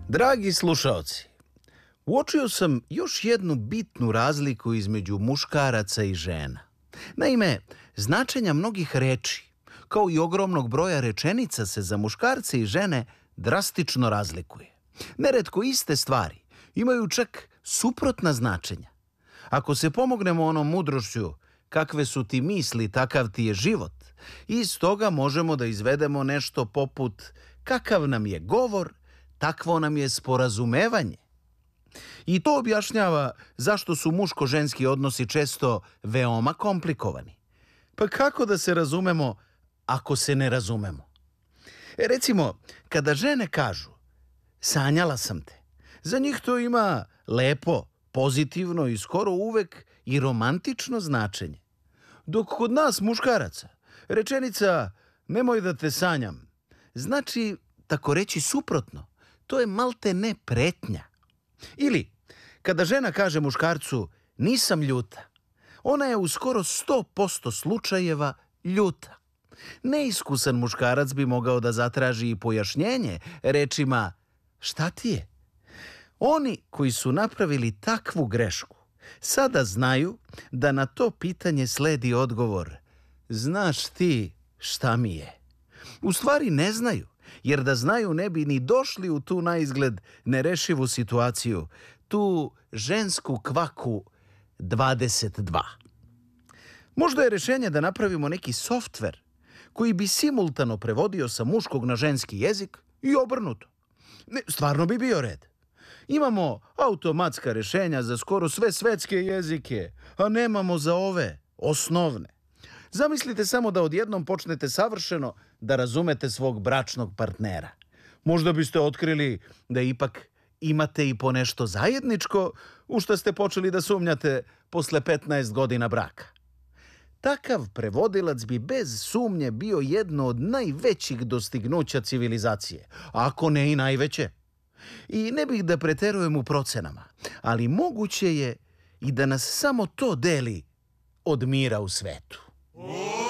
Dragi slušaoci, uočio sam još jednu bitnu razliku između muškaraca i žena. Naime, značenja mnogih reči, kao i ogromnog broja rečenica se za muškarce i žene drastično razlikuje. Neretko iste stvari imaju čak suprotna značenja. Ako se pomognemo onom mudrošću kakve su ti misli, takav ti je život, iz toga možemo da izvedemo nešto poput kakav nam je govor, takvo nam je sporazumevanje. I to objašnjava zašto su muško-ženski odnosi često veoma komplikovani. Pa kako da se razumemo ako se ne razumemo? Recimo, kada žene kažu sanjala sam te, za njih to ima lepo, pozitivno i skoro uvek i romantično značenje. Dok kod nas muškaraca rečenica nemoj da te sanjam znači tako reći suprotno. To je malte ne pretnja. Ili, kada žena kaže muškarcu nisam ljuta, ona je u skoro 100% slučajeva ljuta. Neiskusan muškarac bi mogao da zatraži i pojašnjenje rečima šta ti je? Oni koji su napravili takvu grešku sada znaju da na to pitanje sledi odgovor znaš ti šta mi je? U stvari ne znaju, jer da znaju ne bi ni došli u tu naizgled nerešivu situaciju, tu žensku kvaku 22. Možda je rešenje da napravimo neki softver koji bi simultano prevodio sa muškog na ženski jezik i obrnuto. Ne, stvarno bi bio red. Imamo automatska rešenja za skoro sve svetske jezike, a nemamo za ove osnovne. Zamislite samo da odjednom počnete savršeno da razumete svog bračnog partnera. Možda biste otkrili da ipak imate i ponešto zajedničko u što ste počeli da sumnjate posle 15 godina braka. Takav prevodilac bi bez sumnje bio jedno od najvećih dostignuća civilizacije, ako ne i najveće. I ne bih da preterujem u procenama, ali moguće je i da nas samo to deli od mira u svetu.